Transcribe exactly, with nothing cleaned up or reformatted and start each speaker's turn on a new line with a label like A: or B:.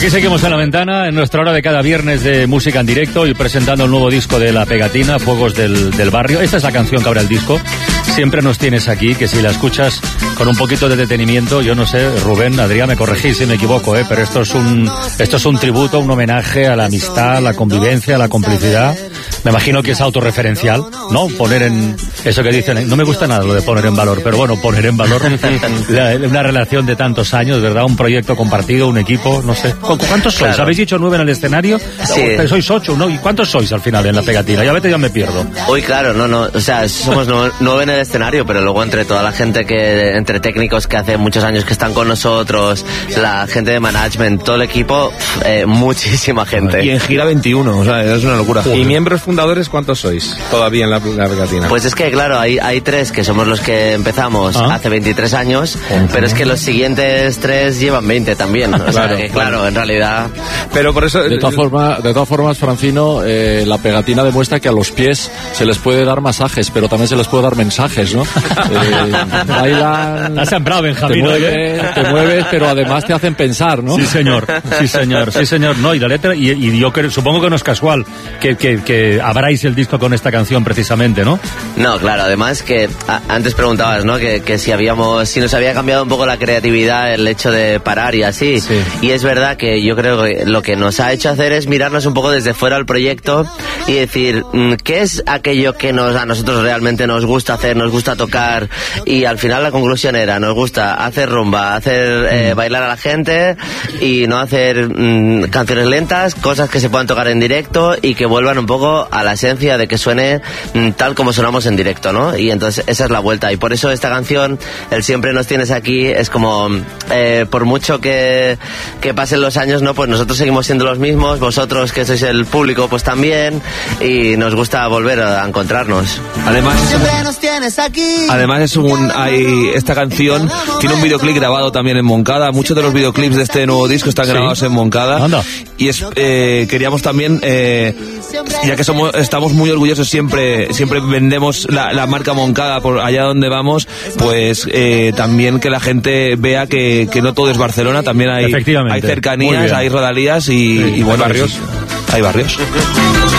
A: Aquí seguimos en La Ventana, en nuestra hora de cada viernes de música en directo y presentando el nuevo disco de La Pegatina, Fuegos del, del Barrio. Esta es la canción que abre el disco. Siempre nos tienes aquí, que si la escuchas con un poquito de detenimiento, yo no sé, Rubén, Adrián, me corregís si me equivoco, ¿eh? Pero esto es un esto es un tributo, un homenaje a la amistad, a la convivencia, a la complicidad. Me imagino que es autorreferencial, ¿no? Poner en... Eso que dicen, no me gusta nada lo de poner en valor, pero bueno, poner en valor la, una relación de tantos años, ¿verdad? Un proyecto compartido, un equipo, no sé. ¿Cuántos sois? Claro. ¿Habéis dicho nueve en el escenario?
B: Sí.
A: O, sois ocho, ¿no? ¿Y cuántos sois al final en La Pegatina? Ya vete, ya me pierdo.
B: Uy, claro, no, no. O sea, somos nueve en el escenario, pero luego entre toda la gente que... Entre técnicos que hace muchos años que están con nosotros, la gente de management, todo el equipo, eh, muchísima gente.
C: Y en gira veintiuno, o sea, es una locura. Joder. ¿Y miembros fundadores cuántos sois todavía en La, la Pegatina?
B: Pues es que, claro, hay, hay tres que somos los que empezamos ¿Ah? hace veintitrés años, uh-huh. pero es que los siguientes tres llevan veinte también. O claro, sea que, claro, claro, en realidad...
D: Pero por eso... De todas formas, de todas formas Francino, eh, La Pegatina demuestra que a los pies se les puede dar masajes, pero también se les puede dar mensajes, ¿no? Eh, bailan...
A: Has sembrado, Benjamín.
D: Te mueves, te mueves, pero además te hacen pensar, ¿no?
A: Sí, señor. Sí, señor. Sí, señor. No, y la letra... Y, y yo creo, supongo que no es casual que, que, que abráis el disco con esta canción precisamente, ¿no?
B: No, claro. Además que a, antes preguntabas, ¿no? Que, que si habíamos... Si nos había cambiado un poco la creatividad el hecho de parar y así. Sí. Y es verdad que yo creo que lo que nos ha hecho hacer es mirarnos un poco desde fuera al proyecto y decir, ¿qué es aquello que nos a nosotros realmente nos gusta hacer, nos gusta tocar? Y al final la conclusión era, nos gusta hacer rumba, hacer eh, bailar a la gente y no hacer mmm, canciones lentas, cosas que se puedan tocar en directo y que vuelvan un poco a la esencia de que suene mmm, tal como sonamos en directo, ¿no? Y entonces esa es la vuelta. Y por eso esta canción, el Siempre nos tienes aquí, es como, eh, por mucho que, que pasen los años, ¿no? Pues nosotros seguimos siendo los mismos, vosotros que sois el público, pues también, y nos gusta volver a encontrarnos.
C: Además, además es un, hay, esta canción tiene un videoclip grabado también en Moncada. Muchos de los videoclips de este nuevo disco están grabados sí. en Moncada. Anda. Y es, eh, queríamos también, eh, ya que somos, estamos muy orgullosos, siempre, siempre vendemos la, la marca Moncada por allá donde vamos, pues eh, también que la gente vea que, que no todo es Barcelona, también hay, hay cercanías, hay rodalías y, sí, y bueno,
D: hay barrios.
C: Hay barrios.